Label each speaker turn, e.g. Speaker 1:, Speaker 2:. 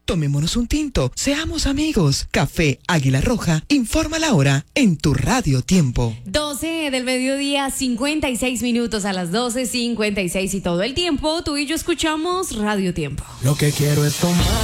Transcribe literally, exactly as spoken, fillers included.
Speaker 1: Tomémonos un tinto, seamos amigos. Café Águila Roja, informa la hora en tu Radio Tiempo.
Speaker 2: doce del mediodía, cincuenta y seis minutos, a las doce cincuenta y seis y todo el tiempo, tú y yo escuchamos Radio Tiempo.
Speaker 3: Lo que quiero es tomar